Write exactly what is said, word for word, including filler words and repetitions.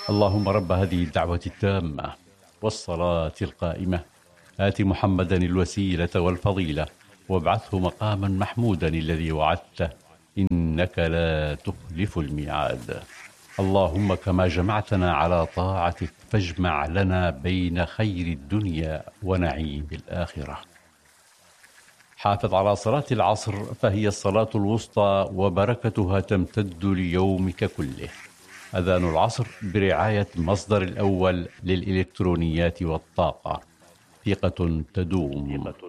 اللهم رب هذه الدعوة التامة والصلاة القائمة آت محمدا الوسيلة والفضيلة وابعثه مقاما محمودا الذي وعدته إنك لا تخلف الميعاد. اللهم كما جمعتنا على طاعتك فاجمع لنا بين خير الدنيا ونعيم الآخرة. حافظ على صلاة العصر فهي الصلاة الوسطى وبركتها تمتد ليومك كله. أذان العصر برعاية مصدر الأول للإلكترونيات والطاقة، ثقة تدوم.